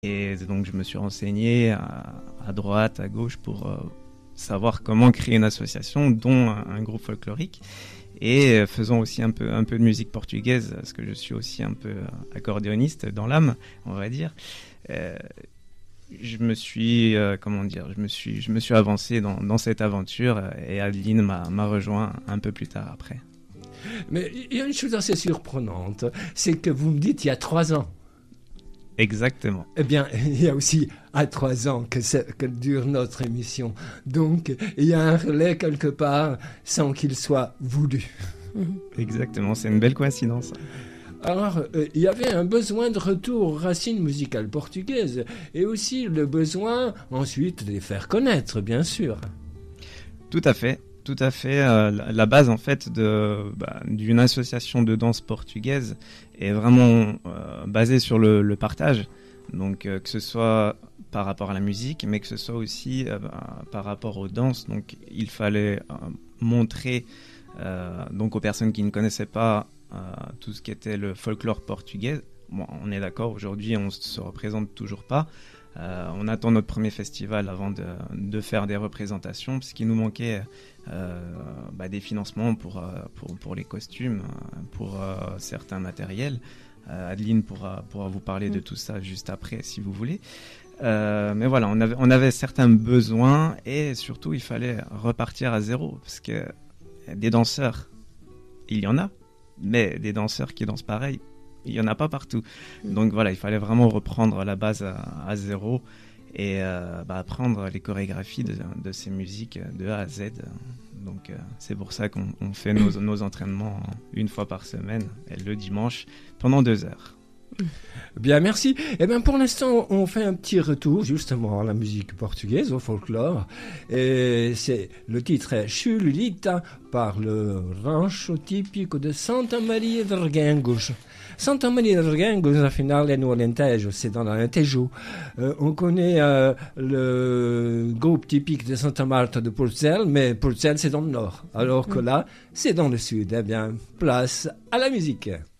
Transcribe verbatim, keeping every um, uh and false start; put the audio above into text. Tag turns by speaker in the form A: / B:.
A: Et donc je me suis renseigné à, à droite, à gauche pour euh, savoir comment créer une association, dont un, un groupe folklorique. Et euh, faisant aussi un peu, un peu de musique portugaise, parce que je suis aussi un peu accordéoniste dans l'âme, on va dire. Euh, je me suis, euh, comment dire, je me suis, je me suis avancé dans, dans cette aventure et Adeline m'a, m'a rejoint un peu plus tard après.
B: Mais il y a une chose assez surprenante, c'est que vous me dites il y a trois ans.
A: Exactement.
B: Eh bien, il y a aussi à trois ans que, que dure notre émission. Donc, il y a un relais quelque part sans qu'il soit voulu.
A: Exactement, c'est une belle coïncidence.
B: Alors, euh, il y avait un besoin de retour aux racines musicales portugaises et aussi le besoin ensuite de les faire connaître, bien sûr.
A: Tout à fait. Tout à fait. Euh, la, la base en fait de, bah, d'une association de danse portugaise est vraiment euh, basée sur le, le partage. Donc euh, que ce soit par rapport à la musique, mais que ce soit aussi euh, bah, par rapport aux danses. Donc il fallait euh, montrer euh, donc aux personnes qui ne connaissaient pas euh, tout ce qui était le folklore portugais. Bon, on est d'accord, aujourd'hui on ne se représente toujours pas. Euh, on attend notre premier festival avant de, de faire des représentations, parce qu'il nous manquait euh, bah, des financements pour, euh, pour, pour les costumes, pour euh, certains matériels. Euh, Adeline pourra, pourra vous parler mmh. de tout ça juste après, si vous voulez. Euh, mais voilà, on avait, on avait certains besoins et surtout il fallait repartir à zéro, parce que des danseurs, il y en a, mais des danseurs qui dansent pareil, il n'y en a pas partout. Mmh. Donc voilà, il fallait vraiment reprendre la base à, à zéro et euh, bah, apprendre les chorégraphies de, de ces musiques de A à Z. Donc euh, c'est pour ça qu'on on fait nos, nos entraînements une fois par semaine, et le dimanche, pendant deux heures.
B: Bien, merci. Eh bien, pour l'instant, on fait un petit retour justement à la musique portugaise, au folklore. Et c'est, le titre est Chulita par le rancho típico de Santa Maria de Reguengos. Santa Maria de Reguengos, au final, est no Alentejo, c'est dans l'Alentejo. Euh, on connaît euh, le groupe typique de Santa Marta de Portugal, mais Portugal, c'est dans le nord. Alors que là, c'est dans le sud. Eh bien, place à la musique.